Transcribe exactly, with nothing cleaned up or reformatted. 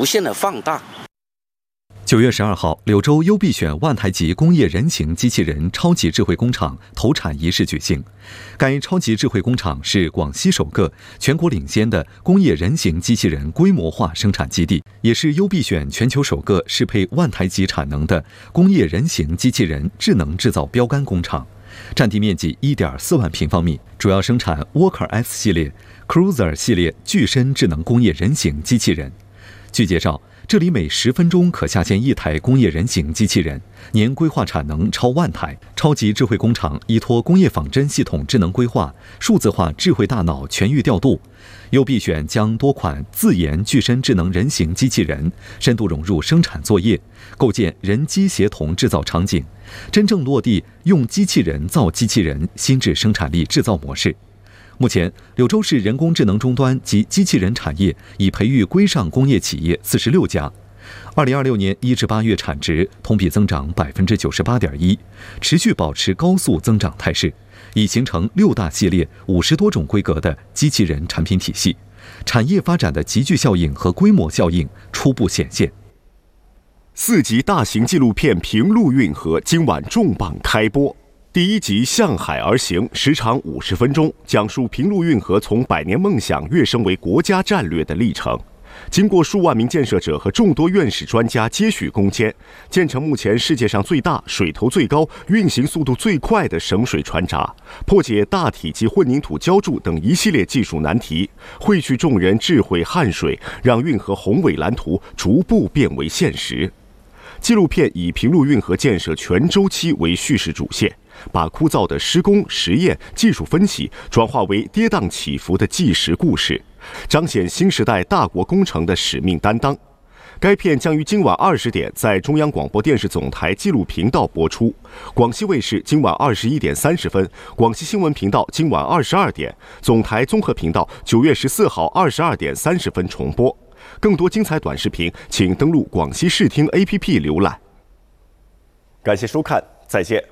无限的放大。 九月十二号，柳州优必选万台级工业人形机器人超级智慧工厂投产仪式举行。该超级智慧工厂是广西首个、全国领先的工业人形机器人规模化生产基地，也是优必选全球首个适配万台级产能的工业人形机器人智能制造标杆工厂。占地面积 一点四万平方米，主要生产 Walker S 系列、Cruiser 系列具身智能工业人形机器人。据介绍，这里每十分钟可下线一台工业人形机器人，年规划产能超万台。超级智慧工厂依托工业仿真系统智能规划、数字化智慧大脑全域调度，优必选将多款自研具身智能人形机器人深度融入生产作业，构建人机协同制造场景，真正落地用机器人造机器人新质生产力制造模式。目前，柳州市人工智能终端及机器人产业已培育规上工业企业四十六家。二零二六年一至八月产值同比增长百分之九十八点一，持续保持高速增长态势，已形成六大系列、五十多种规格的机器人产品体系，产业发展的集聚效应和规模效应初步显现。 四集大型纪录片《平路运河》今晚重磅开播。第一集《向海而行》时长五十分钟，讲述平路运河从百年梦想跃升为国家战略的历程。经过数万名建设者和众多院士专家接续攻坚，建成目前世界上最大、水头最高、运行速度最快的省水船闸，破解大体积混凝土浇筑等一系列技术难题，汇聚众人智慧汗水，让运河宏伟蓝图逐步变为现实。纪录片以平路运河建设全周期为叙事主线，把枯燥的施工、实验、技术分析转化为跌宕起伏的纪实故事，彰显新时代大国工程的使命担当。该片将于今晚二十点在中央广播电视总台纪录频道播出，广西卫视今晚二十一点三十分，广西新闻频道今晚二十二点，总台综合频道九月十四号二十二点三十分重播。更多精彩短视频，请登录广西视听 A P P 浏览。感谢收看，再见。